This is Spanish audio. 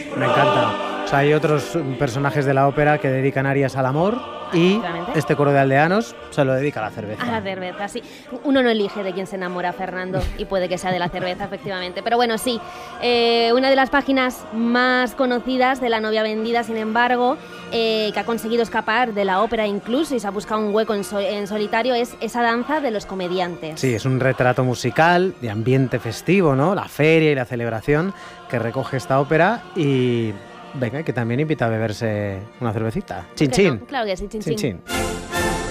Me encanta. O sea, hay otros personajes de la ópera que dedican arias al amor y este coro de aldeanos se lo dedica a la cerveza. A la cerveza, sí. Uno no elige de quién se enamora, Fernando, y puede que sea de la cerveza, efectivamente. Pero bueno, sí, una de las páginas más conocidas de La novia vendida, sin embargo, que ha conseguido escapar de la ópera incluso y se ha buscado un hueco en solitario, es esa danza de los comediantes. Sí, es un retrato musical de ambiente festivo, ¿no? La feria y la celebración que recoge esta ópera y... Venga, que también invita a beberse una cervecita. Chin, chin. Claro que sí, chin, chin, chin. chin.